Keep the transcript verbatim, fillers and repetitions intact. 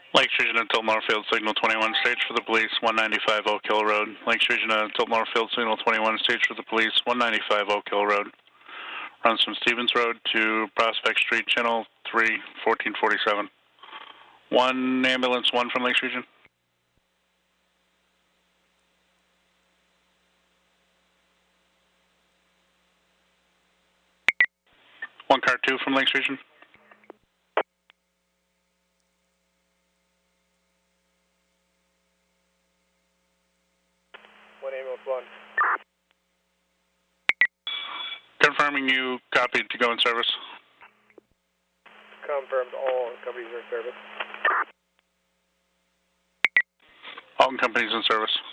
Lakes Region and Tiltmore Field, signal twenty-one, stage for the police, one ninety-five Oak Hill Road. Lakes Region and Tiltmore Field, signal twenty-one, stage for the police, one ninety-five Oak Hill Road. Runs from Stevens Road to Prospect Street, channel three, fourteen forty-seven. One ambulance, one from Lakes Region. One car two from Lakes Region. One ambulance, one. Confirming you copied to go in service. Confirmed all companies are in service. All companies in service.